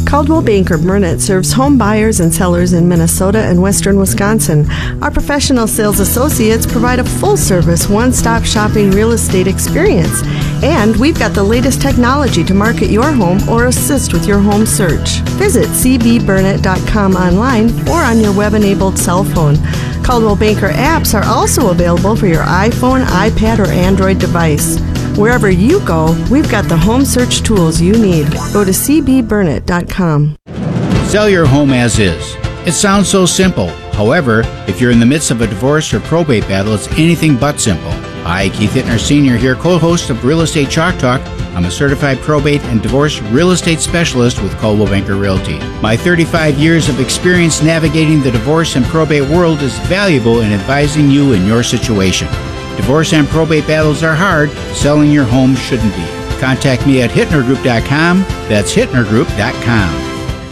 Coldwell Banker Burnett serves home buyers and sellers in Minnesota and western Wisconsin. Our professional sales associates provide a full-service, one-stop shopping real estate experience. And we've got the latest technology to market your home or assist with your home search. Visit cbburnett.com online or on your web-enabled cell phone. Coldwell Banker apps are also available for your iPhone, iPad, or Android device. Wherever you go, we've got the home search tools you need. Go to cbburnett.com. Sell your home as is. It sounds so simple. However, if you're in the midst of a divorce or probate battle, it's anything but simple. Hi, Keith Hittner Sr. here, co-host of Real Estate Chalk Talk. I'm a certified probate and divorce real estate specialist with Coldwell Banker Realty. My 35 years of experience navigating the divorce and probate world is valuable in advising you in your situation. Divorce and probate battles are hard. Selling your home shouldn't be. Contact me at hittnergroup.com. That's hittnergroup.com.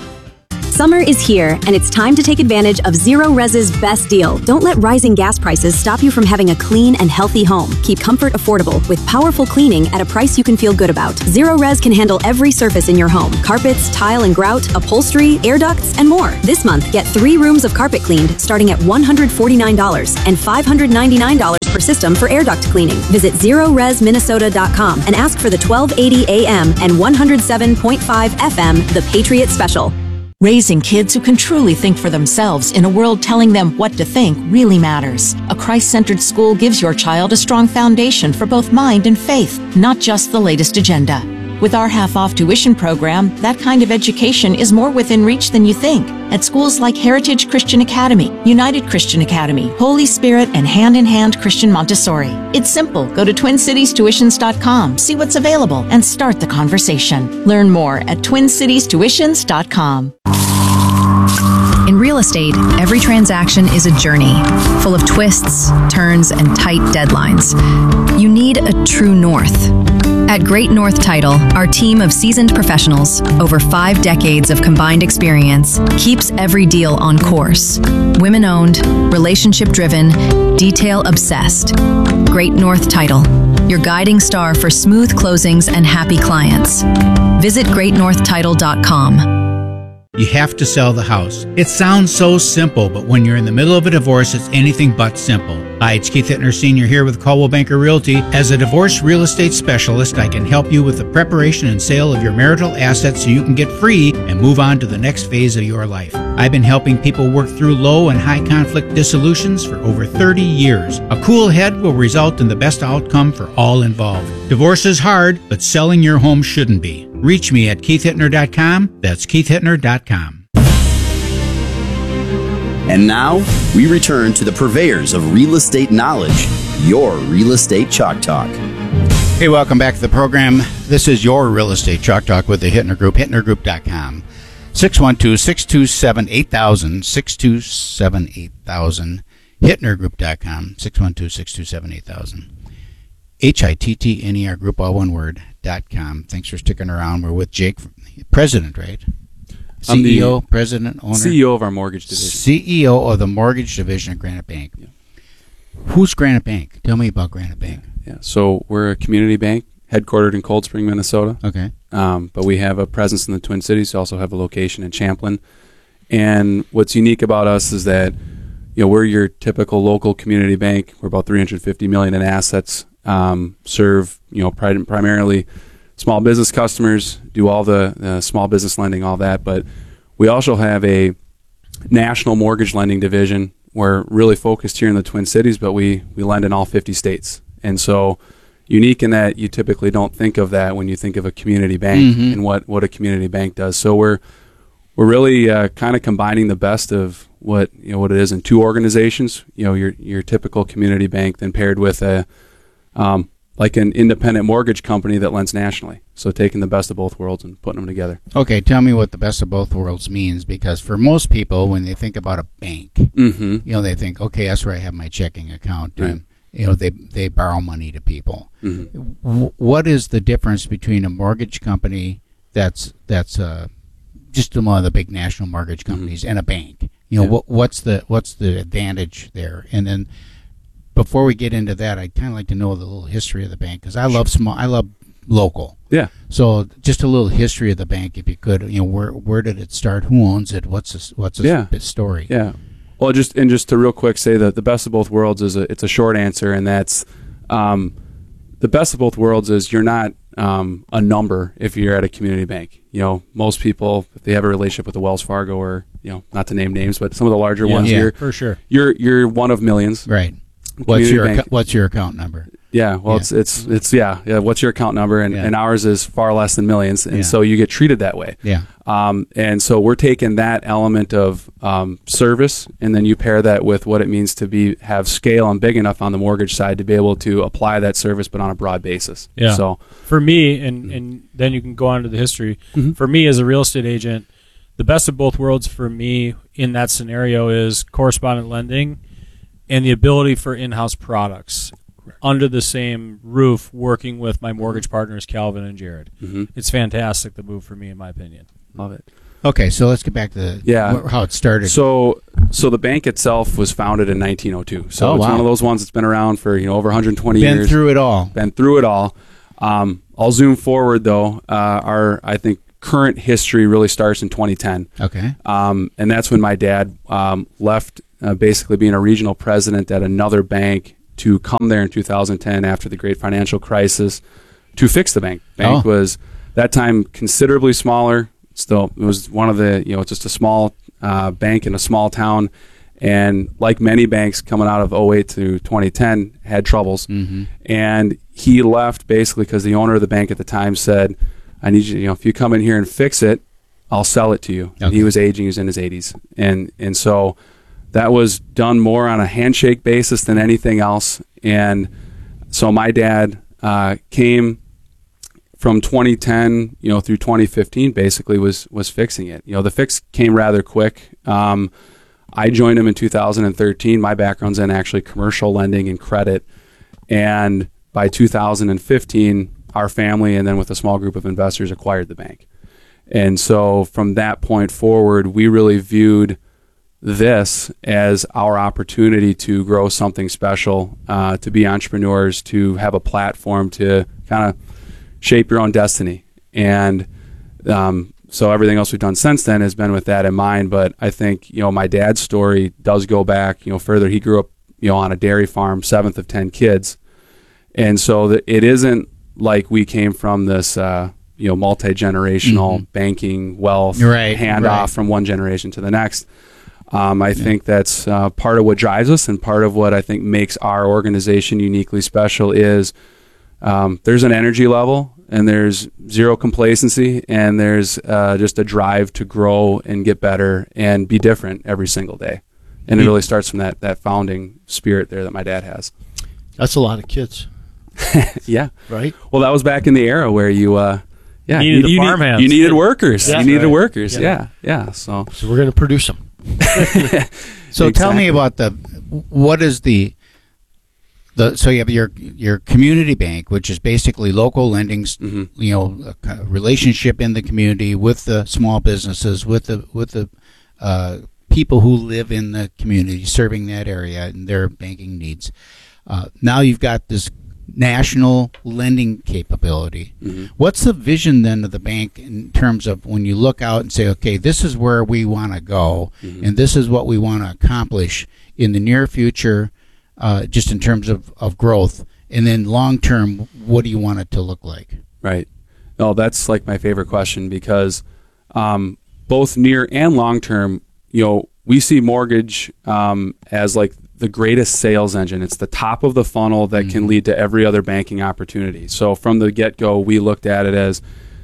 Summer is here, and it's time to take advantage of Zero Res's best deal. Don't let rising gas prices stop you from having a clean and healthy home. Keep comfort affordable with powerful cleaning at a price you can feel good about. Zero Res can handle every surface in your home: carpets, tile and grout, upholstery, air ducts, and more. This month, get 3 rooms of carpet cleaned starting at $149 and $599 per system for air duct cleaning. Visit ZeroResMinnesota.com and ask for the 1280 AM and 107.5 FM The Patriot Special. Raising kids who can truly think for themselves in a world telling them what to think really matters. A Christ-centered school gives your child a strong foundation for both mind and faith, not just the latest agenda. With our half-off tuition program, that kind of education is more within reach than you think. At schools like Heritage Christian Academy, United Christian Academy, Holy Spirit, and Hand in Hand Christian Montessori. It's simple. Go to TwinCitiesTuitions.com, see what's available, and start the conversation. Learn more at TwinCitiesTuitions.com. In real estate, every transaction is a journey, full of twists, turns, and tight deadlines. You need a true north. At Great North Title, our team of seasoned professionals, over 5 decades of combined experience, keeps every deal on course. Women-owned, relationship-driven, detail-obsessed. Great North Title, your guiding star for smooth closings and happy clients. Visit GreatNorthTitle.com. You have to sell the house. It sounds so simple, but when you're in the middle of a divorce, it's anything but simple. Hi, it's Keith Hittner Sr. here with Coldwell Banker Realty. As a divorce real estate specialist, I can help you with the preparation and sale of your marital assets so you can get free and move on to the next phase of your life. I've been helping people work through low and high conflict dissolutions for over 30 years. A cool head will result in the best outcome for all involved. Divorce is hard, but selling your home shouldn't be. Reach me at KeithHittner.com. That's KeithHittner.com. And now, we return to the purveyors of real estate knowledge, your Real Estate Chalk Talk. Hey, welcome back to the program. This is your Real Estate Chalk Talk with the Hittner Group, hittnergroup.com. 612-627-8000, 627-8000, hittnergroup.com, 612-627-8000. HITTNER Group, all one word, .com. Thanks for sticking around. We're with Jake, president, right? CEO, president, owner? CEO of our mortgage division. CEO of the mortgage division of Granite Bank. Yeah. Who's Granite Bank? Tell me about Granite Bank. Yeah, so we're a community bank headquartered in Cold Spring, Minnesota. Okay. But we have a presence in the Twin Cities. We also have a location in Champlin. And what's unique about us is that, you know, we're your typical local community bank. We're about $350 million in assets. Serve, you know, primarily small business customers, do all the small business lending, all that. But we also have a national mortgage lending division. We're really focused here in the Twin Cities, but we lend in all 50 states. And so unique in that you typically don't think of that when you think of a community bank and what a community bank does. So we're really kind of combining the best of what it is in 2 organizations. You know, your typical community bank, then paired with like an independent mortgage company that lends nationally. So taking the best of both worlds and putting them together. Okay, tell me what the best of both worlds means, because for most people, when they think about a bank, you know, they think, okay, that's where I have my checking account. Right. And, you know, they borrow money to people. What is the difference between a mortgage company that's just one of the big national mortgage companies and a bank? You know, what's the advantage there? And then before we get into that, I'd kind of like to know the little history of the bank, because I love local. Yeah. So just a little history of the bank, if you could. Where did it start? Who owns it? What's its story? Yeah. Well, just to real quick say that the best of both worlds it's a short answer, and that's the best of both worlds is you're not a number if you're at a community bank. Most people, if they have a relationship with the Wells Fargo or not to name names, but some of the larger ones, for sure, you're one of millions. Right. What's your account number? Yeah, well, it's what's your account number? And ours is far less than millions, and so you get treated that way. Yeah. And so we're taking that element of service, and then you pair that with what it means to have scale and big enough on the mortgage side to be able to apply that service, but on a broad basis. Yeah. So for me, and then you can go on to the history. Mm-hmm. For me as a real estate agent, the best of both worlds for me in that scenario is correspondent lending and the ability for in-house products under the same roof, working with my mortgage partners, Calvin and Jared. Mm-hmm. It's fantastic, the move for me, in my opinion. Love it. Okay, so let's get back to how it started. So the bank itself was founded in 1902. So it's one of those ones that's been around for over 120 years. Been through it all. I'll zoom forward though. Our I think current history really starts in 2010. Okay. And that's when my dad left, basically being a regional president at another bank, to come there in 2010 after the great financial crisis to fix the bank. Bank was that time considerably smaller. Still, it was one of the, just a small bank in a small town. And like many banks coming out of 08 to 2010 had troubles. Mm-hmm. And he left basically because the owner of the bank at the time said, I need you, if you come in here and fix it, I'll sell it to you. Okay. And he was aging, he was in his 80s. And so that was done more on a handshake basis than anything else. And so my dad came from 2010, through 2015, basically was fixing it. The fix came rather quick. I joined him in 2013. My background's in actually commercial lending and credit. And by 2015, our family, and then with a small group of investors, acquired the bank. And so from that point forward, we really viewed this as our opportunity to grow something special, to be entrepreneurs, to have a platform to kind of shape your own destiny. And so everything else we've done since then has been with that in mind. But I think, my dad's story does go back, further. He grew up, on a dairy farm, 7th of 10 kids. And so it isn't like we came from this, multi-generational banking wealth handoff from one generation to the next. I think that's part of what drives us, and part of what I think makes our organization uniquely special is there's an energy level, and there's zero complacency, and there's just a drive to grow and get better and be different every single day. And it really starts from that founding spirit there that my dad has. That's a lot of kids. Yeah. Right? Well, that was back in the era where you needed the farmhands. You needed workers. Yeah. You needed workers. Yeah. Yeah. So we're going to produce them. So tell me about what is so you have your community bank, which is basically local lendings, a relationship in the community with the small businesses, with the people who live in the community, serving that area and their banking needs. Now you've got this national lending capability. Mm-hmm. What's the vision then of the bank in terms of when you look out and say, okay, this is where we want to go, and this is what we want to accomplish in the near future, just in terms of growth, and then long term, what do you want it to look like? Right. No, that's like my favorite question, because both near and long term, we see mortgage as like the greatest sales engine. It's the top of the funnel that can lead to every other banking opportunity. So from the get-go, we looked at it as,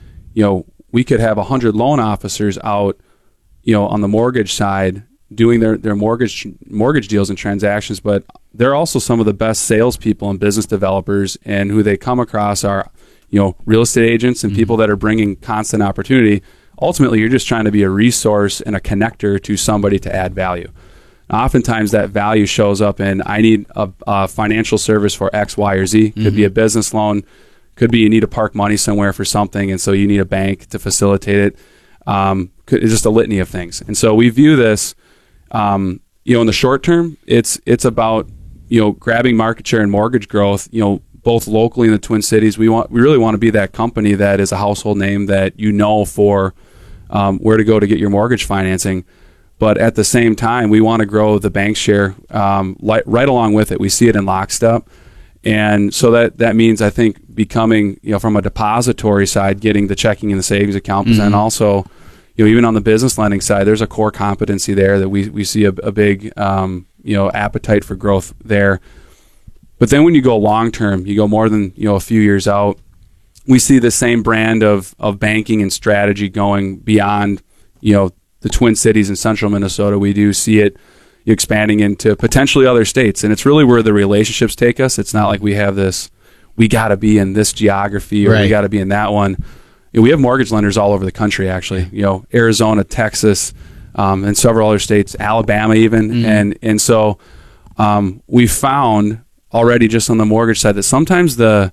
we could have 100 loan officers out, on the mortgage side doing their mortgage deals and transactions, but they're also some of the best salespeople and business developers, and who they come across are, real estate agents and people that are bringing constant opportunity. Ultimately, you're just trying to be a resource and a connector to somebody to add value. Oftentimes that value shows up in, I need a financial service for X, Y, or Z. Could be a business loan. Could be you need to park money somewhere for something, and so you need a bank to facilitate it. It's just a litany of things. And so we view this, in the short term, it's about, grabbing market share and mortgage growth, both locally in the Twin Cities, we really want to be that company that is a household name that you know for where to go to get your mortgage financing. But at the same time, we want to grow the bank share right along with it. We see it in lockstep. And so that means, I think, becoming, from a depository side, getting the checking and the savings account, but then also, even on the business lending side, there's a core competency there that we see a big, appetite for growth there. But then when you go long term, you go more than, a few years out, we see the same brand of banking and strategy going beyond, the Twin Cities and central Minnesota. We do see it expanding into potentially other states, and it's really where the relationships take us. It's not like we have this, we got to be in this geography or we got to be in that one. We have mortgage lenders all over the country, actually. Arizona, Texas, and several other states, Alabama even, and so we found already just on the mortgage side that sometimes the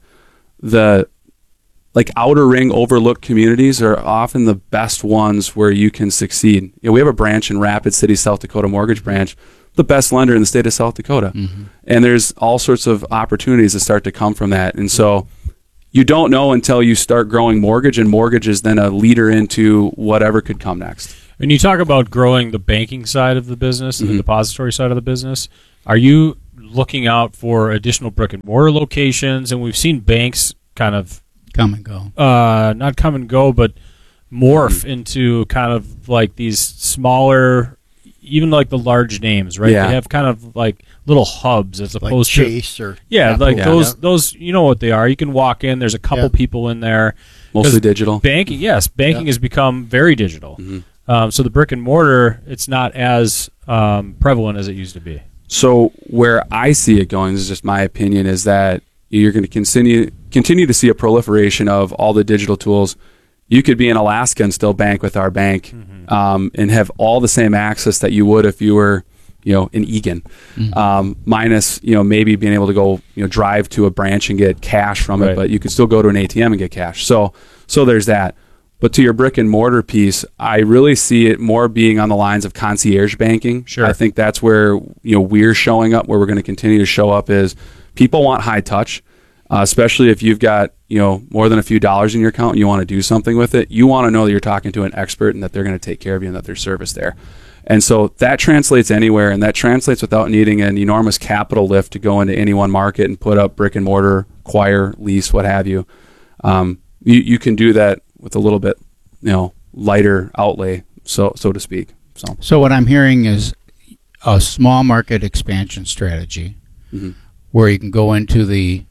like outer ring overlooked communities are often the best ones where you can succeed. We have a branch in Rapid City, South Dakota, mortgage branch, the best lender in the state of South Dakota. And there's all sorts of opportunities that start to come from that. And so you don't know until you start growing mortgage, and mortgage is then a leader into whatever could come next. When you talk about growing the banking side of the business and the depository side of the business, are you looking out for additional brick and mortar locations? And we've seen banks kind of come and go. Not come and go, but morph into kind of like these smaller, even like the large names, right? Yeah. They have kind of like little hubs as opposed like Chase to or those. You know what they are. You can walk in. There's a couple people in there. Mostly digital. Banking, yes, banking has become very digital. So the brick and mortar, it's not as prevalent as it used to be. So where I see it going, this is just my opinion, is that you're going to continue to see a proliferation of all the digital tools. You could be in Alaska and still bank with our bank, and have all the same access that you would if you were, in Egan, minus, maybe being able to go, drive to a branch and get cash from it, but you could still go to an ATM and get cash. So there's that. But to your brick and mortar piece, I really see it more being on the lines of concierge banking. Sure. I think that's where, we're showing up, where we're going to continue to show up is people want high touch. Especially if you've got, more than a few dollars in your account and you want to do something with it, you want to know that you're talking to an expert and that they're going to take care of you and that there's service there. And so that translates anywhere, and that translates without needing an enormous capital lift to go into any one market and put up brick and mortar, acquire, lease, what have you. You can do that with a little bit, lighter outlay, so to speak. So what I'm hearing is a small market expansion strategy where you can go into the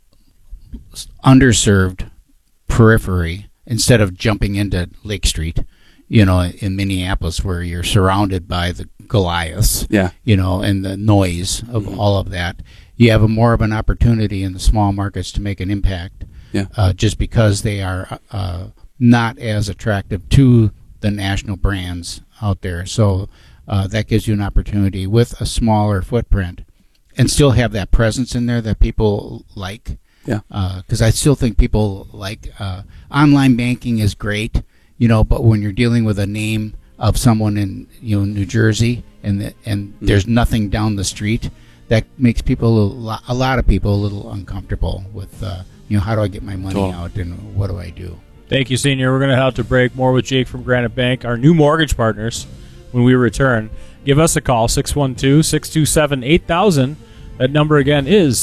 underserved periphery instead of jumping into Lake Street, in Minneapolis, where you're surrounded by the Goliaths, and the noise of all of that. You have more of an opportunity in the small markets to make an impact, just because they are not as attractive to the national brands out there. So that gives you an opportunity with a smaller footprint and still have that presence in there that people like. Because I still think people like online banking is great, but when you're dealing with a name of someone in New Jersey and there's nothing down the street, that makes people a lot of people a little uncomfortable with how do I get my money out and what do I do? Thank you, Senior. We're going to have to break. More with Jake from Granite Bank, our new mortgage partners, when we return. Give us a call, 612-627-8000. That number again is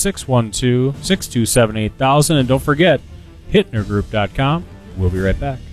612-627-8000. And don't forget, HittnerGroup.com. We'll be right back.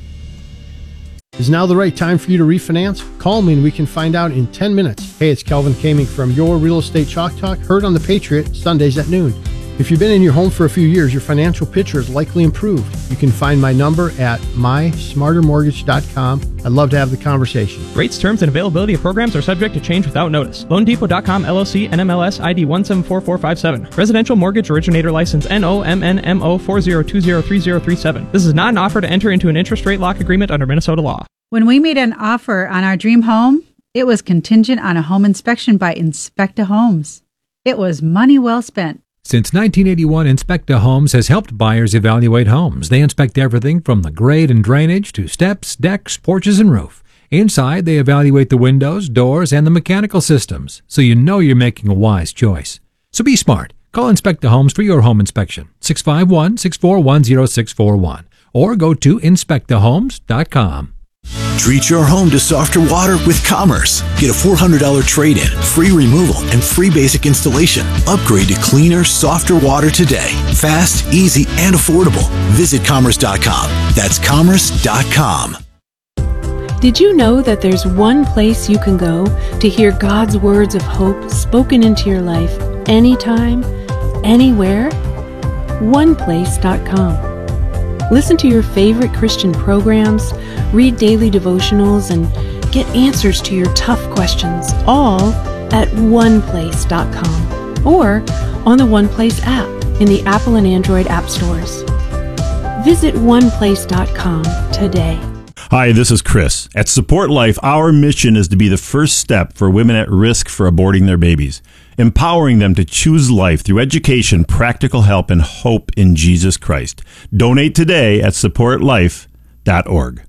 Is now the right time for you to refinance? Call me and we can find out in 10 minutes. Hey, it's Kelvin Kaming from Your Real Estate Chalk Talk, heard on The Patriot, Sundays at noon. If you've been in your home for a few years, your financial picture is likely improved. You can find my number at mysmartermortgage.com. I'd love to have the conversation. Rates, terms, and availability of programs are subject to change without notice. LoanDepot.com, LLC, NMLS ID 174457. Residential Mortgage Originator License NOMNMO 40203037. This is not an offer to enter into an interest rate lock agreement under Minnesota law. When we made an offer on our dream home, it was contingent on a home inspection by Inspecta Homes. It was money well spent. Since 1981, Inspecta Homes has helped buyers evaluate homes. They inspect everything from the grade and drainage to steps, decks, porches, and roof. Inside, they evaluate the windows, doors, and the mechanical systems, so you know you're making a wise choice. So be smart. Call Inspecta Homes for your home inspection, 651-641-0641, or go to inspectahomes.com. Treat your home to softer water with Commerce. Get a $400 trade-in, free removal, and free basic installation. Upgrade to cleaner, softer water today. Fast, easy, and affordable. Visit Commerce.com. That's Commerce.com. Did you know that there's one place you can go to hear God's words of hope spoken into your life anytime, anywhere? OnePlace.com. Listen to your favorite Christian programs, read daily devotionals, and get answers to your tough questions, all at OnePlace.com or on the OnePlace app in the Apple and Android app stores. Visit OnePlace.com today. Hi, this is Chris. At Support Life, our mission is to be the first step for women at risk for aborting their babies, empowering them to choose life through education, practical help, and hope in Jesus Christ. Donate today at supportlife.org.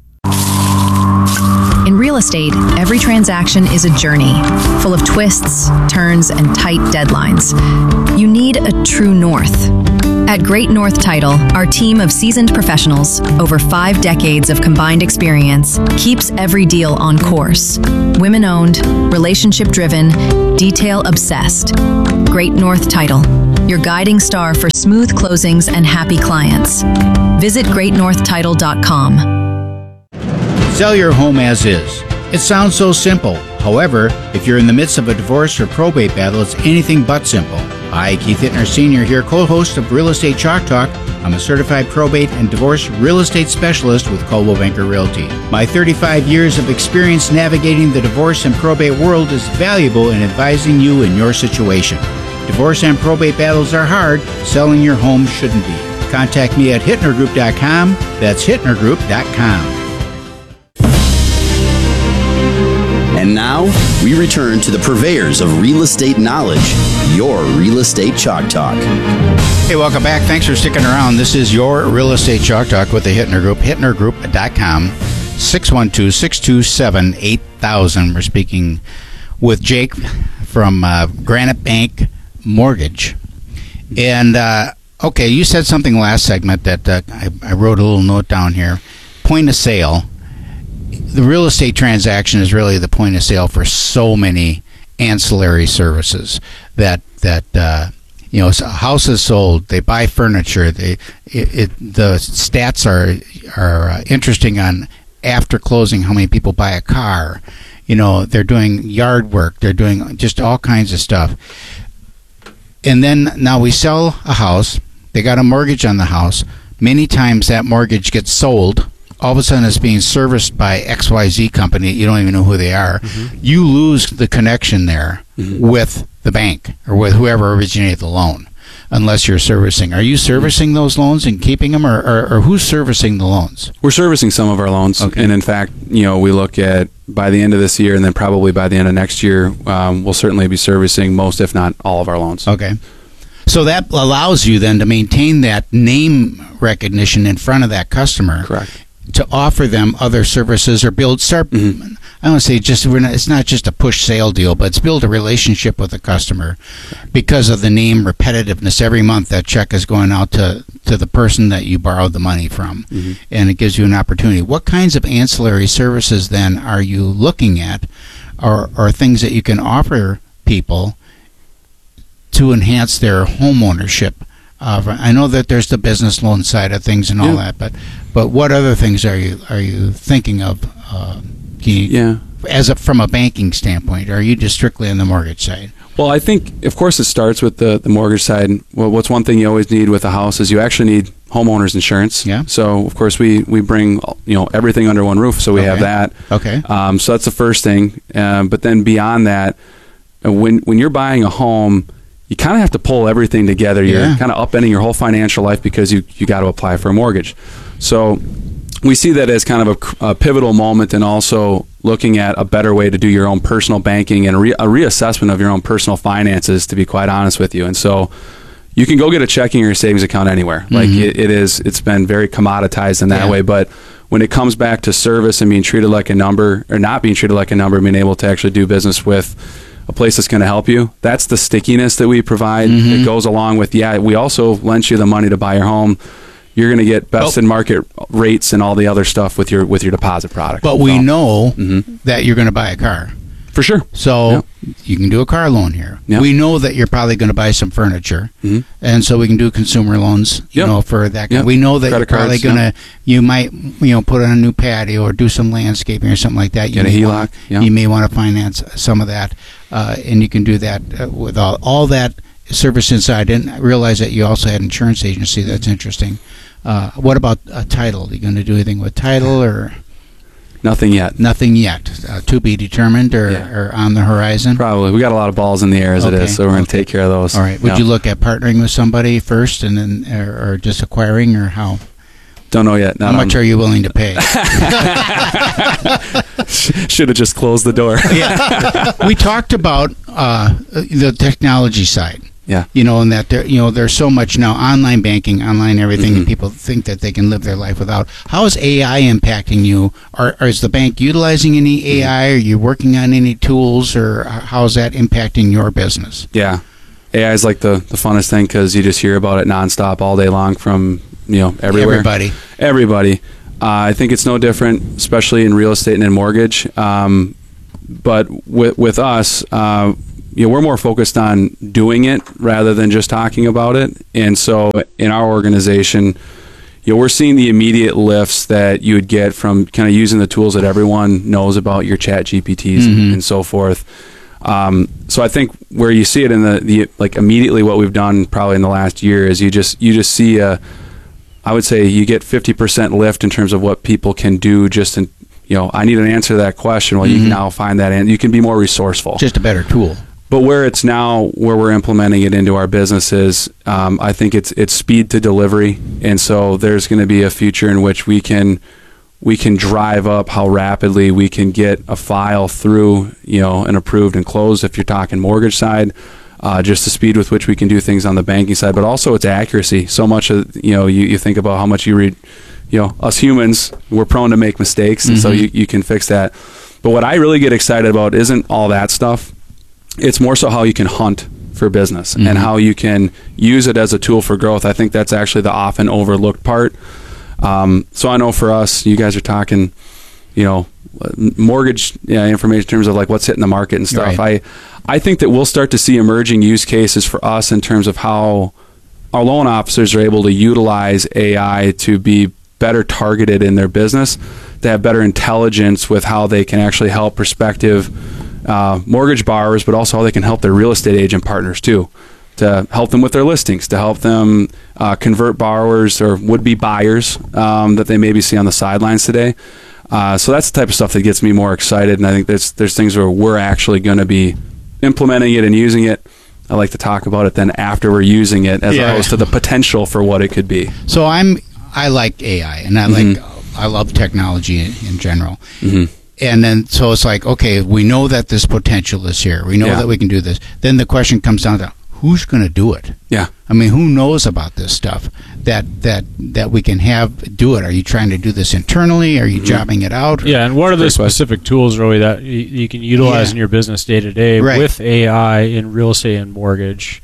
In real estate, every transaction is a journey, full of twists, turns, and tight deadlines. You need a true north. At Great North Title, our team of seasoned professionals, over 5 decades of combined experience, keeps every deal on course. Women-owned, relationship-driven, detail-obsessed. Great North Title, your guiding star for smooth closings and happy clients. Visit greatnorthtitle.com. Sell your home as is. It sounds so simple. However, if you're in the midst of a divorce or probate battle, it's anything but simple. Hi, Keith Hittner Sr. here, co-host of Real Estate Chalk Talk. I'm a certified probate and divorce real estate specialist with Coldwell Banker Realty. My 35 years of experience navigating the divorce and probate world is valuable in advising you in your situation. Divorce and probate battles are hard. Selling your home shouldn't be. Contact me at HittnerGroup.com. That's HittnerGroup.com. And now, we return to the purveyors of real estate knowledge, your Real Estate Chalk Talk. Hey, welcome back. Thanks for sticking around. This is your Real Estate Chalk Talk with the Hittner Group, HittnerGroup.com, 612-627-8000. We're speaking with Jake from Granite Bank Mortgage. And, okay, you said something last segment that I wrote a little note down here. Point of sale. The real estate transaction is really the point of sale for so many ancillary services that you know, a house is sold, they buy furniture, the stats are interesting on after closing how many people buy a car. You know, they're doing yard work, they're doing just all kinds of stuff. And then now we sell a house, they got a mortgage on the house. Many times that mortgage gets sold. All of a sudden it's being serviced by XYZ company. You don't even know who they are. Mm-hmm. You lose the connection there with the bank or with whoever originated the loan unless you're servicing. Are you servicing those loans and keeping them, or who's servicing the loans? We're servicing some of our loans. Okay. And in fact, you know, we look at by the end of this year and then probably by the end of next year, we'll certainly be servicing most, if not all, of our loans. Okay. So that allows you then to maintain that name recognition in front of that customer. Correct. To offer them other services or build, I don't want to say it's not just a push sale deal, but it's build a relationship with the customer because of the name repetitiveness. Every month that check is going out to the person that you borrowed the money from, and it gives you an opportunity. What kinds of ancillary services then are you looking at, or things that you can offer people to enhance their home ownership? I know that there's the business loan side of things and all that, but what other things are you thinking of? From a banking standpoint, are you just strictly on the mortgage side? Well, I think, of course, it starts with the mortgage side. Well, what's one thing you always need with a house is you actually need homeowners insurance. Yeah. So, of course, we bring everything under one roof, so we have that. Okay. So that's the first thing. But then beyond that, when you're buying a home, you kind of have to pull everything together. You're kind of upending your whole financial life because you got to apply for a mortgage. So we see that as kind of a pivotal moment, and also looking at a better way to do your own personal banking and a reassessment of your own personal finances, to be quite honest with you. And so you can go get a checking or savings account anywhere. Like it's been very commoditized in that way. But when it comes back to service and being treated like a number, or not being treated like a number, being able to actually do business with a place that's going to help you. That's the stickiness that we provide. It goes along with, we also lend you the money to buy your home. You're going to get best in market rates and all the other stuff with your deposit product. But we know that you're going to buy a car. For sure. So you can do a car loan here. We know that you're probably going to buy some furniture. And so we can do consumer loans, you know, for that. We know that you're probably going to, you might, you know, put on a new patio or do some landscaping or something like that. Get a HELOC. You may want to finance some of that. And you can do that with all that service inside. I didn't realize that you also had insurance agency. That's interesting. What about title? Are you going to do anything with title or? Nothing yet. Nothing yet. To be determined or on the horizon? Probably. We got a lot of balls in the air as it is, so we're going to take care of those. All right. Would you look at partnering with somebody first and then, or just acquiring, or how? Don't know yet. How much are you willing to pay? Should have just closed the door. We talked about the technology side. Yeah. You know, and that there's so much now, online banking, online everything, and people think that they can live their life without. How is AI impacting you? Is the bank utilizing any AI? Are you working on any tools, or how is that impacting your business? Yeah. AI is like the funnest thing because you just hear about it nonstop all day long from, everywhere. Everybody. I think it's no different, especially in real estate and in mortgage. But with us, we're more focused on doing it rather than just talking about it. And so in our organization, we're seeing the immediate lifts that you would get from kind of using the tools that everyone knows about, your chat GPTs and so forth. So I think where you see it in the like immediately what we've done probably in the last year is you just see I would say you get 50% lift in terms of what people can do just in, I need an answer to that question. Well, you can now find that, and you can be more resourceful. Just a better tool. But where it's now, where we're implementing it into our businesses, I think it's speed to delivery, and so there's going to be a future in which we can drive up how rapidly we can get a file through, and approved and closed. If you're talking mortgage side, just the speed with which we can do things on the banking side, but also its accuracy. So much of you think about how much you read. Us humans, we're prone to make mistakes, and so you can fix that. But what I really get excited about isn't all that stuff. It's more so how you can hunt for business and how you can use it as a tool for growth. I think that's actually the often overlooked part. So I know for us, you guys are talking, mortgage information in terms of like what's hitting the market and stuff. Right. I think that we'll start to see emerging use cases for us in terms of how our loan officers are able to utilize AI to be better targeted in their business, to have better intelligence with how they can actually help prospective mortgage borrowers, but also how they can help their real estate agent partners too, to help them with their listings, to help them convert borrowers or would-be buyers that they maybe see on the sidelines today. So that's the type of stuff that gets me more excited, and I think there's things where we're actually going to be implementing it and using it. I like to talk about it then after we're using it, as opposed to the potential for what it could be. So I like AI, and I love technology in general. And then, so it's like, okay, we know that this potential is here. We know that we can do this. Then the question comes down to, who's going to do it? Yeah. I mean, who knows about this stuff that we can do it? Are you trying to do this internally? Are you jobbing it out? Yeah, and what are the specific tools, really, that you can utilize in your business day to day with AI in real estate and mortgage?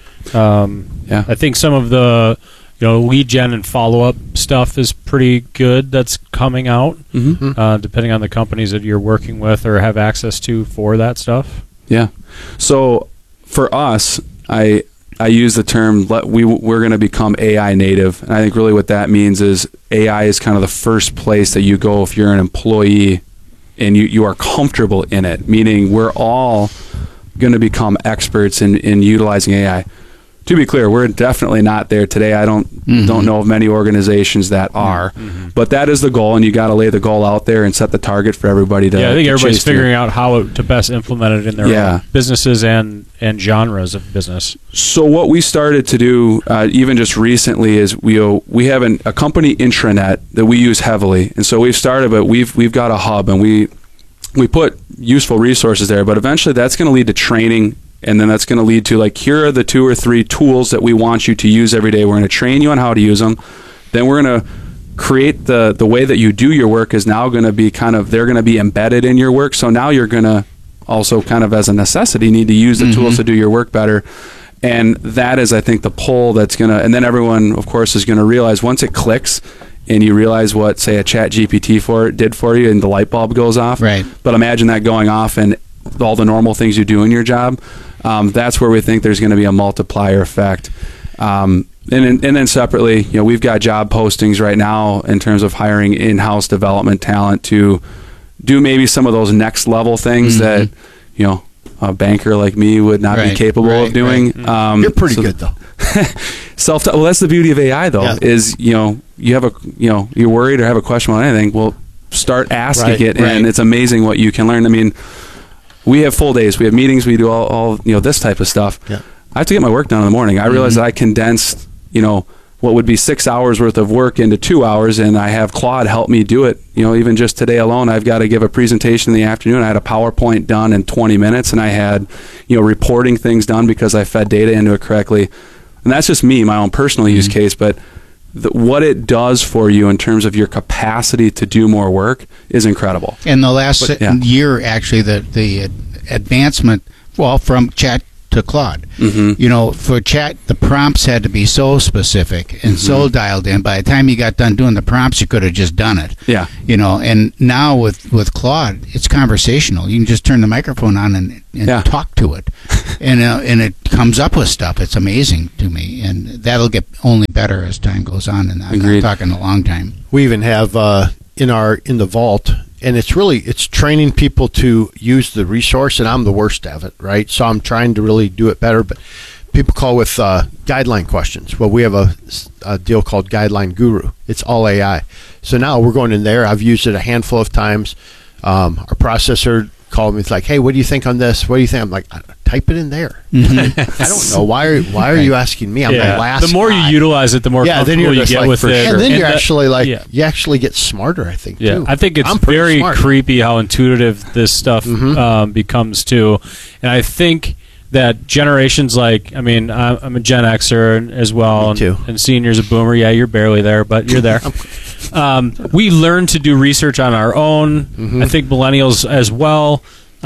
I think some of the lead gen and follow-up stuff is pretty good that's coming out, depending on the companies that you're working with or have access to for that stuff. Yeah. So for us, I use the term, we're going to become AI native. And I think really what that means is AI is kind of the first place that you go if you're an employee and you are comfortable in it, meaning we're all going to become experts in utilizing AI. To be clear, we're definitely not there today. I don't know of many organizations that are, but that is the goal, and you got to lay the goal out there and set the target for everybody to. Yeah, I think everybody's figuring out how to best implement it in their own businesses and genres of business. So what we started to do, even just recently, is we have a company intranet that we use heavily, and so we've started, but we've got a hub, and we put useful resources there, but eventually that's going to lead to training. And then that's going to lead to, like, here are the 2 or 3 tools that we want you to use every day. We're going to train you on how to use them. Then we're going to create the way that you do your work is now going to be they're going to be embedded in your work. So now you're going to also kind of as a necessity need to use the tools to do your work better. And that is, I think, the pull that's going to, and then everyone, of course, is going to realize once it clicks and you realize what, say, a Chat GPT did for you and the light bulb goes off. Right. But imagine that going off and all the normal things you do in your job. That's where we think there's going to be a multiplier effect. And then separately, you know, we've got job postings right now in terms of hiring in-house development talent to do maybe some of those next level things that, you know, a banker like me would not be capable of doing. You're pretty good though. Well, that's the beauty of AI though, is, you know, you're worried or have a question about anything. Well, start asking it, and it's amazing what you can learn. I mean, we have full days, we have meetings, we do all you know, this type of stuff. Yeah. I have to get my work done in the morning. I realized that I condensed, you know, what would be 6 hours worth of work into 2 hours, and I have Claude help me do it. You know, even just today alone, I've got to give a presentation in the afternoon. I had a PowerPoint done in 20 minutes, and I had, you know, reporting things done because I fed data into it correctly. And that's just me, my own personal use case, but what it does for you in terms of your capacity to do more work is incredible. In the last year, actually, the advancement, well, from Chat to Claude. You know, for Chat, the prompts had to be so specific and so dialed in. By the time you got done doing the prompts, you could have just done it. Yeah. You know, and now with Claude, it's conversational. You can just turn the microphone on and talk to it. And it comes up with stuff. It's amazing to me. And that'll get only better as time goes on. And I'm talking a long time. We even have in the vault, and it's training people to use the resource, and I'm the worst at it, right? So I'm trying to really do it better, but people call with guideline questions. Well, we have a deal called Guideline Guru. It's all AI. So now we're going in there. I've used it a handful of times. Our processor called me. It's like, hey, what do you think on this? What do you think? I'm like, type it in there. I don't know. Why are you asking me? I'm the last The more guy. you utilize it, the more comfortable you get with it. And then you're actually you actually get smarter, I think, too. I think it's very creepy how intuitive this stuff becomes, too. And I think that generations I'm a Gen Xer as well. Me too. And senior's a boomer. Yeah, you're barely there, but you're there. We learn to do research on our own. I think millennials as well.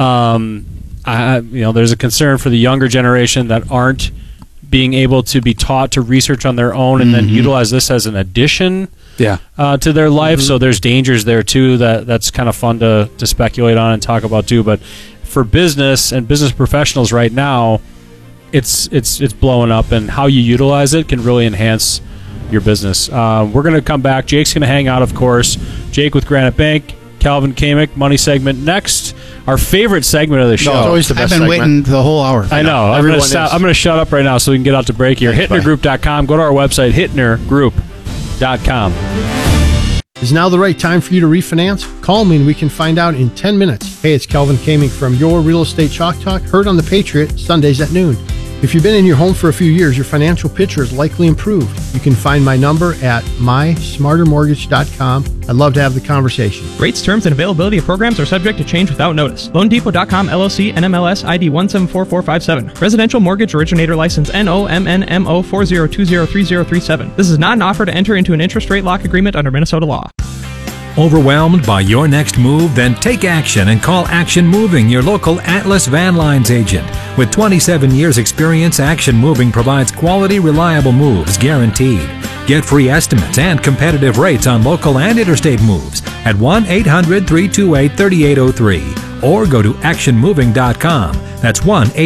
There's a concern for the younger generation that aren't being able to be taught to research on their own and then utilize this as an addition to their life. So there's dangers there too that's kind of fun to speculate on and talk about too. But for business and business professionals right now, it's blowing up, and how you utilize it can really enhance your business. We're going to come back. Jake's going to hang out, of course. Jake with Granite Bank, Calvin Kamick, money segment next. Our favorite segment of the show. No, it's always the best segment. I've been waiting the whole hour. I know. I'm going to shut up right now so we can get out to break here. HittnerGroup.com. Go to our website, HittnerGroup.com. Is now the right time for you to refinance? Call me and we can find out in 10 minutes. Hey, it's Calvin Kamick from Your Real Estate Chalk Talk, heard on the Patriot, Sundays at noon. If you've been in your home for a few years, your financial picture is likely improved. You can find my number at mysmartermortgage.com. I'd love to have the conversation. Rates, terms, and availability of programs are subject to change without notice. LoanDepot.com LLC NMLS ID 174457. Residential Mortgage Originator License NOMNMO 40203037. This is not an offer to enter into an interest rate lock agreement under Minnesota law. Overwhelmed by your next move? Then take action and call Action Moving, your local Atlas Van Lines agent. With 27 years experience, Action Moving provides quality, reliable moves guaranteed. Get free estimates and competitive rates on local and interstate moves at 1-800-328-3803 or go to actionmoving.com. That's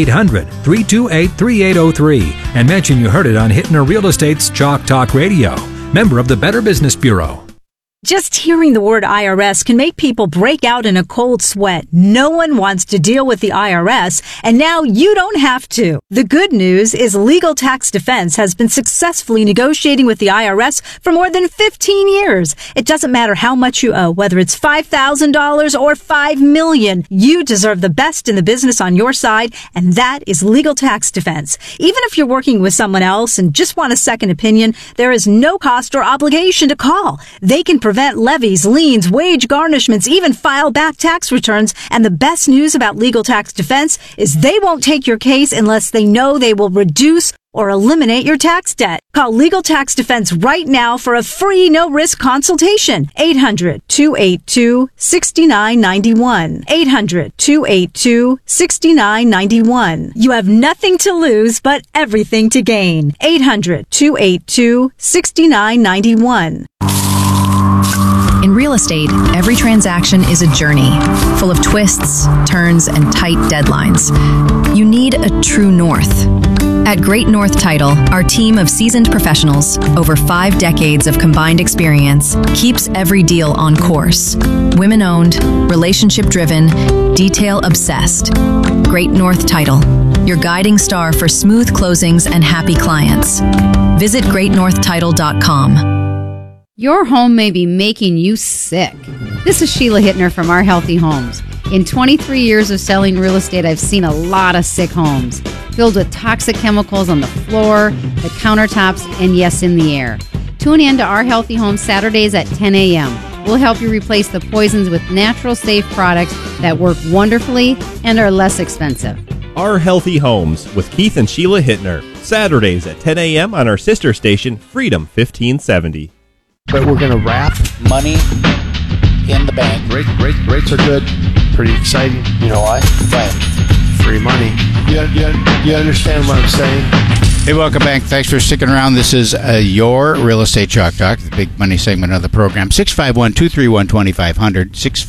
1-800-328-3803 and mention you heard it on Hittner Real Estate's Chalk Talk Radio. Member of the Better Business Bureau. Just hearing the word IRS can make people break out in a cold sweat. No one wants to deal with the IRS, and now you don't have to. The good news is Legal Tax Defense has been successfully negotiating with the IRS for more than 15 years. It doesn't matter how much you owe, whether it's $5,000 or $5 million. You deserve the best in the business on your side, and that is Legal Tax Defense. Even if you're working with someone else and just want a second opinion, there is no cost or obligation to call. They can prevent levies, liens, wage garnishments, even file back tax returns. And the best news about Legal Tax Defense is they won't take your case unless they know they will reduce or eliminate your tax debt. Call Legal Tax Defense right now for a free no-risk consultation. 800-282-6991. 800-282-6991. You have nothing to lose but everything to gain. 800-282-6991. In real estate, every transaction is a journey, full of twists, turns, and tight deadlines. You need a true north. At Great North Title, our team of seasoned professionals, over 5 decades of combined experience, keeps every deal on course. Women-owned, relationship-driven, detail-obsessed. Great North Title, your guiding star for smooth closings and happy clients. Visit greatnorthtitle.com. Your home may be making you sick. This is Sheila Hittner from Our Healthy Homes. In 23 years of selling real estate, I've seen a lot of sick homes, filled with toxic chemicals on the floor, the countertops, and yes, in the air. Tune in to Our Healthy Homes Saturdays at 10 a.m. We'll help you replace the poisons with natural, safe products that work wonderfully and are less expensive. Our Healthy Homes with Keith and Sheila Hittner. Saturdays at 10 a.m. on our sister station, Freedom 1570. But we're going to wrap Money in the bank. Rates are good. Pretty exciting. You know why? Why? Free money. You understand what I'm saying? Hey, welcome back. Thanks for sticking around. This is your Real Estate Chalk Talk, the big money segment of the program. 651-231-2500.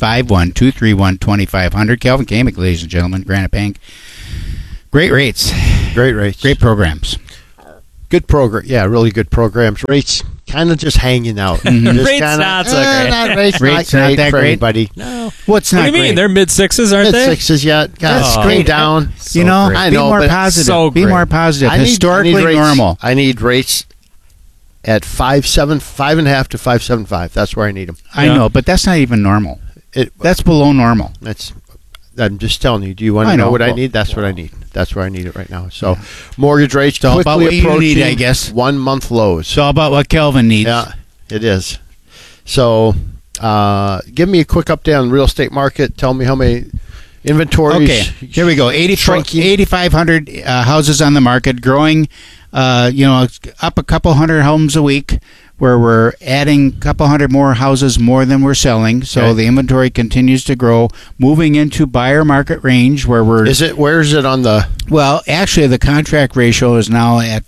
651-231-2500. Calvin Kamick, ladies and gentlemen, Granite Bank. Great rates. Great programs. Good program. Yeah, really good programs. Rates kind of just hanging out. Rates not so great. Rates not that great, buddy. No. What's what not do you great? mean? They're mid-sixes, aren't they? Mid-sixes, yeah. That's Go down. So I know, be more positive. So be more positive. Historically rates, normal. I need rates at 5.5 to 5.75. That's where I need them. I know, but that's not even normal. That's below normal. I'm just telling you. Do you want to know what I need? That's what I need. That's where I need it right now. So, mortgage rates all about what quickly approaching you need, I guess. 1 month lows. It's all about what Kelvin needs. Yeah, it is. So, give me a quick update on the real estate market. Tell me how many inventories. Okay, here we go. 8,500 houses on the market, growing. Up a couple hundred homes a week, where we're adding a couple hundred more houses more than we're selling. So the inventory continues to grow, moving into buyer market range where we're... Where is it on the... Well, actually, the contract ratio is now at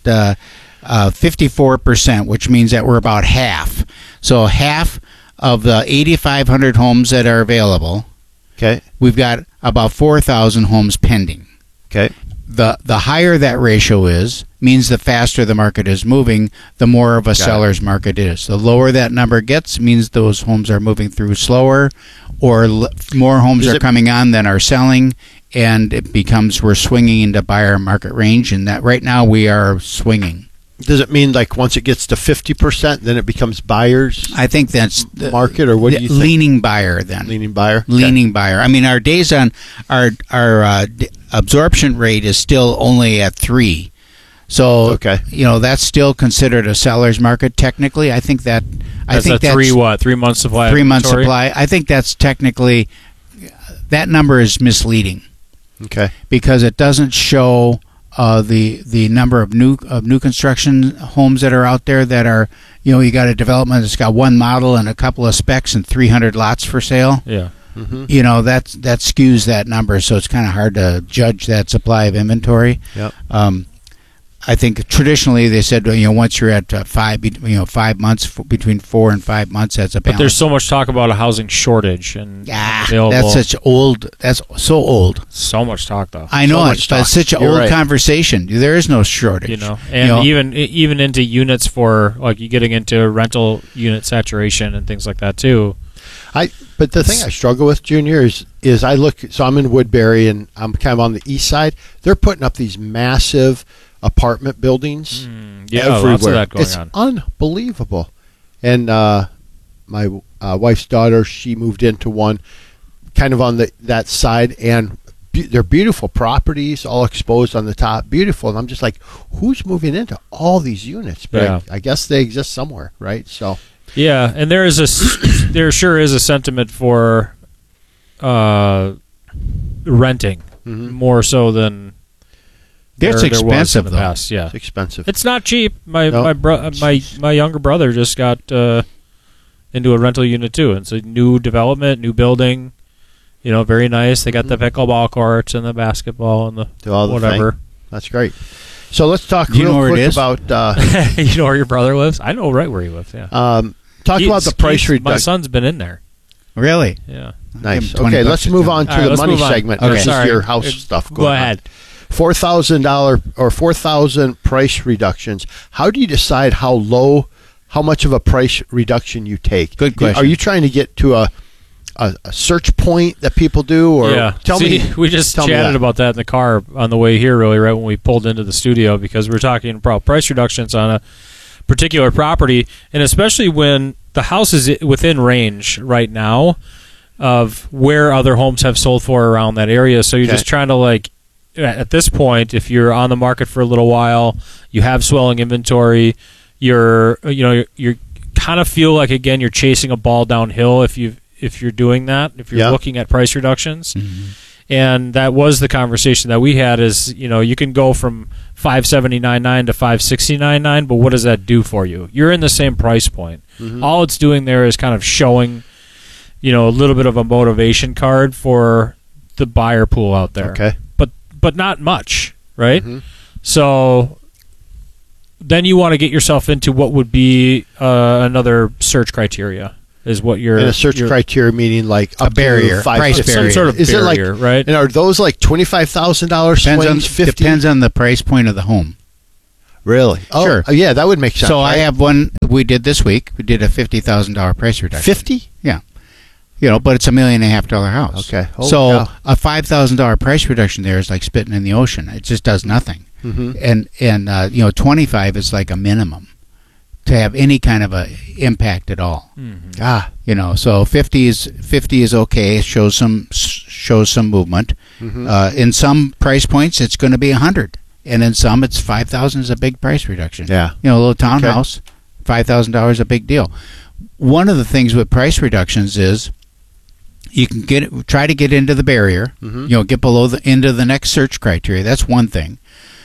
54%, which means that we're about half. So half of the 8,500 homes that are available, we've got about 4,000 homes pending. Okay. The higher that ratio is, means the faster the market is moving, the more of a seller's market is. The lower that number gets means those homes are moving through slower, or more homes are coming on than are selling, and it becomes we're swinging into buyer market range, and that right now we are swinging. Does it mean like once it gets to 50%, then it becomes buyers? I think that's the market, or what do you think? Leaning buyer then. Leaning buyer? Leaning buyer. I mean, our days on our absorption rate is still only at 3. So, that's still considered a seller's market technically. I think that's 3 months supply. 3 months supply. I think that's technically, that number is misleading. Okay. Because it doesn't show the number of new construction homes that are out there that are, you got a development that's got one model and a couple of specs and 300 lots for sale. Yeah. Mm-hmm. That skews that number, so it's kind of hard to judge that supply of inventory. Yep. I think traditionally they said, once you're at 5 months, between 4 and 5 months, that's a balance. But there's so much talk about a housing shortage and that's so old. So much talk though. I know it, but it's such an old conversation. There is no shortage. Even into units for like you getting into rental unit saturation and things like that too. But the thing I struggle with, Junior, is I look. So I'm in Woodbury and I'm kind of on the east side. They're putting up these massive apartment buildings everywhere. Lots of that going it's on. Unbelievable. And my wife's daughter, she moved into one kind of on that side, and they're beautiful properties, all exposed on the top, beautiful. And I'm just like, who's moving into all these units? But I guess they exist somewhere, right? So yeah, and there sure is a sentiment for renting more so than That's there was expensive, in the though. past. Yeah, It's expensive. it's not cheap. My Nope. my younger brother just got into a rental unit too. It's a new development, new building. Very nice. They got the pickleball courts and the basketball and Do all the whatever. thing. That's great. So let's talk Do you know real where it quick is? about. You know where your brother lives? I know right where he lives. Yeah. Talk about the price My reduction. son's been in there. Really? Yeah. Nice. Give him $20 Okay, let's a move ton. on to All right, the let's money move on. segment Okay. versus Sorry. your house stuff. Go ahead. $4,000 or 4,000 price reductions. How do you decide how much of a price reduction you take? Good question. Are you trying to get to a search point that people do, or Yeah. tell See, me? we just tell me chatted that. about that in the car on the way here, really, right when we pulled into the studio, because we're talking about price reductions on a particular property, and especially when the house is within range right now of where other homes have sold for around that area. So you're Okay. just trying to at this point, if you're on the market for a little while, you have swelling inventory, you're kind of feel like, again, you're chasing a ball downhill if you're doing that, if you're looking at price reductions. Mm-hmm. And that was the conversation that we had is, you can go from $579.9 to $569.9, but what does that do for you? You're in the same price point. Mhm. All it's doing there is kind of showing, a little bit of a motivation card for the buyer pool out there. Okay. But not much, right? Mhm. So then you want to get yourself into what would be another search criteria. Is what you're And a search criteria meaning like A up barrier, to $5,000. price barrier. some sort of Is barrier, it like right? And are those like $25,000 swings? 50? Depends on the price point of the home. Really? Oh, Sure. Yeah, that would make sense. So I right? have one we did this week. We did a $50,000 price reduction. 50? Yeah. But it's $1.5 million house. Okay. Holy So cow. a $5,000 price reduction there is like spitting in the ocean. It just does nothing. Mhm. And 25 is like a minimum to have any kind of a impact at all. Mm-hmm. So 50 is okay. It shows some movement. Mhm. In some price points, it's going to be 100, and in some, it's 5,000 is a big price reduction. Yeah. A little townhouse, $5,000 a big deal. One of the things with price reductions is you can try to get into the barrier. Mhm. Get below into the next search criteria. That's one thing.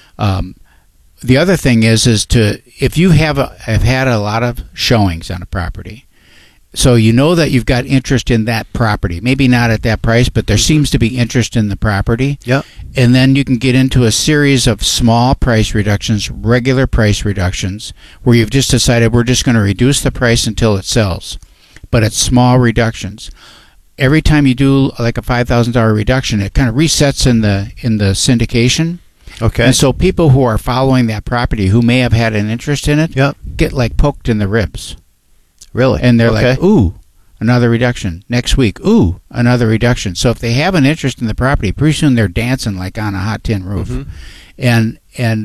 The other thing is if you have had a lot of showings on a property, so you know that you've got interest in that property. Maybe not at that price, but there seems to be interest in the property. Yep. And then you can get into a series of small price reductions, regular price reductions, where you've just decided we're just going to reduce the price until it sells. But it's small reductions. Every time you do like a $5,000 reduction, it kind of resets in the syndication. Okay. And so people who are following that property who may have had an interest in it get like poked in the ribs. Really? And they're Okay. like, ooh, another reduction. Next week, ooh, another reduction. So if they have an interest in the property, pretty soon they're dancing like on a hot tin roof. Mhm. And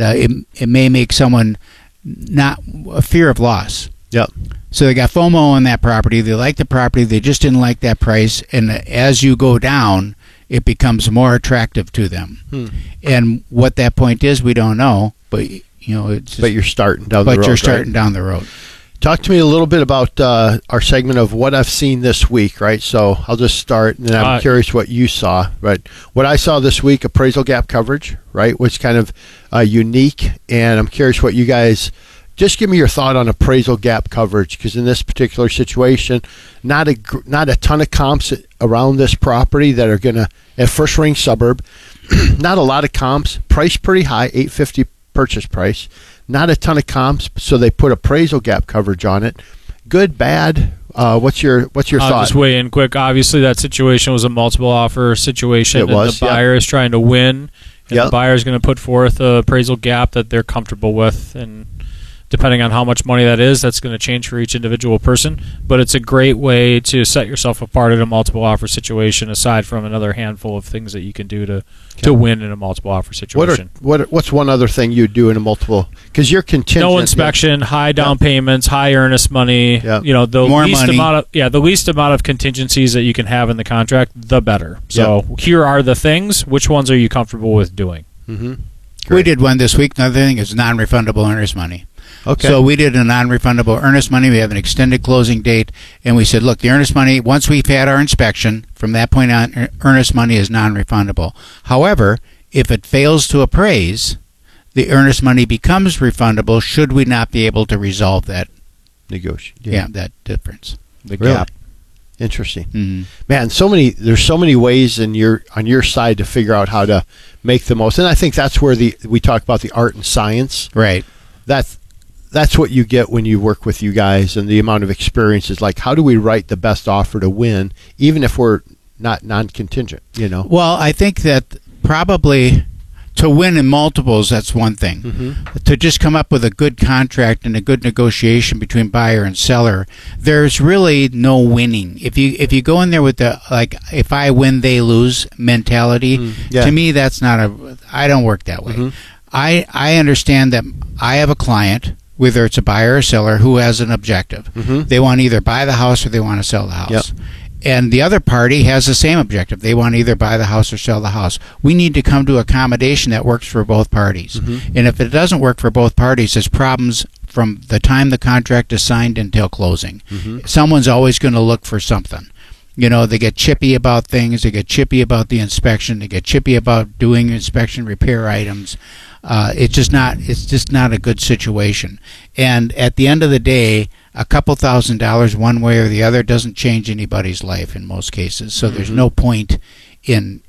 it may make someone not a fear of loss. Yep. So they got FOMO on that property. They like the property. They just didn't like that price. And as you go down, it becomes more attractive to them. And what that point is, we don't know. But it's just, But you're starting down the road. But you're right? starting down the road. Talk to me a little bit about our segment of what I've seen this week, right? So I'll just start, and then I'm curious what you saw. But what I saw this week, appraisal gap coverage, right, was kind of unique, and I'm curious what you guys. Just give me your thought on appraisal gap coverage, because in this particular situation, not a ton of comps around this property that are going to, at first ring suburb, not a lot of comps, price pretty high, $850 purchase price. Not a ton of comps, so they put appraisal gap coverage on it. Good, bad? What's your I'll thought? just weigh in quick. Obviously, that situation was a multiple offer situation. It was, and the buyer is trying to win, and the buyer is going to put forth a appraisal gap that they're comfortable with, and depending on how much money that is, that's going to change for each individual person. But it's a great way to set yourself apart in a multiple offer situation, aside from another handful of things that you can do to win in a multiple offer situation. What's one other thing you do in a multiple? Because you're contingent. No inspection, high down payments, high earnest money. Yeah. The More least money. the least amount of contingencies that you can have in the contract, the better. So here are the things. Which ones are you comfortable with doing? Mm-hmm. We did one this week. Another thing is non-refundable earnest money. Okay. So we did a non-refundable earnest money. We have an extended closing date, and we said, look, the earnest money, once we've had our inspection, from that point on, earnest money is non-refundable. However, if it fails to appraise, the earnest money becomes refundable, should we not be able to resolve that that difference, the gap? Interesting. Mm-hmm. Man, there's so many ways on your side to figure out how to make the most. And I think that's where we talk about the art and science. Right. That's what you get when you work with you guys, and the amount of experience is like, how do we write the best offer to win, even if we're not non-contingent, Well, I think that probably to win in multiples, that's one thing. Mm-hmm. To just come up with a good contract and a good negotiation between buyer and seller, there's really no winning. If you go in there with the if I win they lose mentality, to me that's not I don't work that way. Mm-hmm. I understand that I have a client, whether it's a buyer or seller, who has an objective. Mm-hmm. They want to either buy the house or they want to sell the house. Yep. And the other party has the same objective. They want to either buy the house or sell the house. We need to come to accommodation that works for both parties. Mm-hmm. And if it doesn't work for both parties, there's problems from the time the contract is signed until closing. Mm-hmm. Someone's always going to look for something. They get chippy about things. They get chippy about the inspection. They get chippy about doing inspection repair items. It's just not a good situation. And at the end of the day, a couple $1,000s one way or the other doesn't change anybody's life in most cases. So there's no point in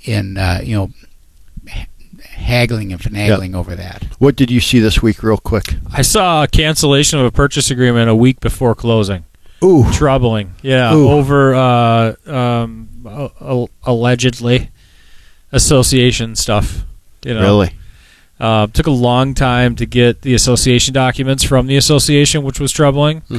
haggling and finagling over that. What did you see this week, real quick? I saw a cancellation of a purchase agreement a week before closing. Ooh, troubling. Yeah, Ooh. Over allegedly association stuff. Really. Took a long time to get the association documents from the association, which was troubling.